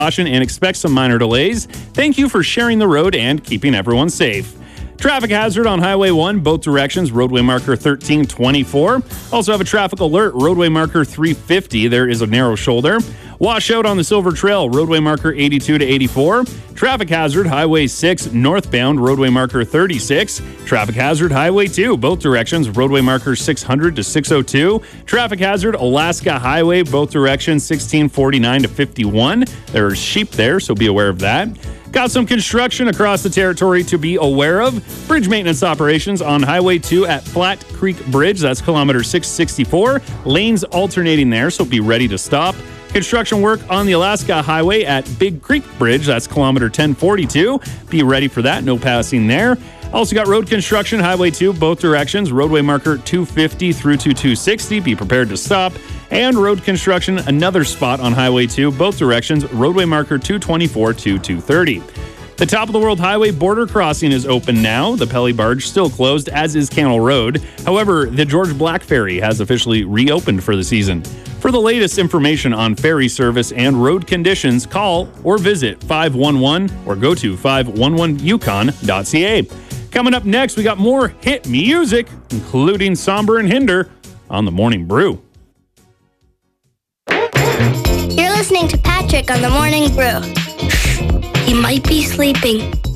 caution and expect some minor delays. Thank you for sharing the road and keeping everyone safe. Traffic hazard on Highway 1, both directions, roadway marker 1324. Also have a traffic alert, roadway marker 350. There is a narrow shoulder. Washout on the Silver Trail, roadway marker 82 to 84. Traffic hazard, Highway 6, northbound, roadway marker 36. Traffic hazard, Highway 2, both directions, roadway marker 600 to 602. Traffic hazard, Alaska Highway, both directions, 1649 to 51. There's sheep there, so be aware of that. Got some construction across the territory to be aware of. Bridge maintenance operations on Highway 2 at Flat Creek Bridge. That's kilometer 664. Lanes alternating there, so be ready to stop. Construction work on the Alaska Highway at Big Creek Bridge. That's kilometer 1042. Be ready for that. No passing there. Also got road construction, Highway 2, both directions. Roadway marker 250 through to 260. Be prepared to stop. And road construction, another spot on Highway 2, both directions. Roadway marker 224 to 230. The Top of the World Highway border crossing is open now. The Pelly Barge still closed, as is Cannell Road. However, the George Black Ferry has officially reopened for the season. For the latest information on ferry service and road conditions, call or visit 511 or go to 511yukon.ca. Coming up next, we got more hit music, including Somber and Hinder on The Morning Brew. You're listening to Patrick on The Morning Brew. He might be sleeping.